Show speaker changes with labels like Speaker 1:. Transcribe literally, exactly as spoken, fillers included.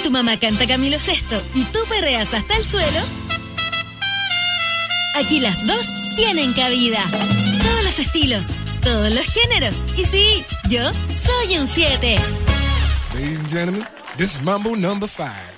Speaker 1: tu mamá canta Camilo Sesto y tú perreas hasta el suelo, aquí las dos tienen cabida. Todos los estilos, todos los géneros. Y sí, yo soy un siete.
Speaker 2: Ladies and gentlemen, this is Mambo number five.